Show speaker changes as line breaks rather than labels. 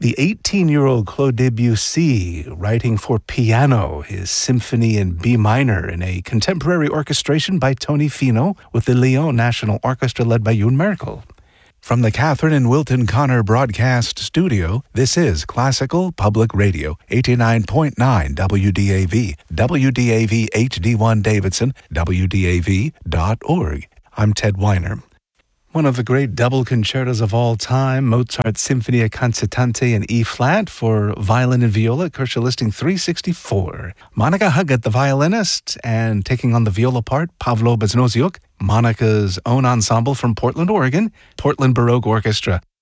The 18-year-old Claude Debussy writing for piano his symphony in B minor in a contemporary orchestration by Tony Fino with the Lyon National Orchestra led by Youn Merkel. From the Catherine and Wilton Connor Broadcast Studio, this is Classical Public Radio, 89.9 WDAV, WDAV HD1 Davidson, WDAV.org. I'm Ted Weiner. One of the great double concertos of all time, Mozart's Sinfonia Concitante in E-flat for violin and viola, Korsha listing 364. Monica Huggett, the violinist, and taking on the viola part, Pavlo Beznoziuk, Monica's own ensemble from Portland, Oregon, Portland Baroque Orchestra.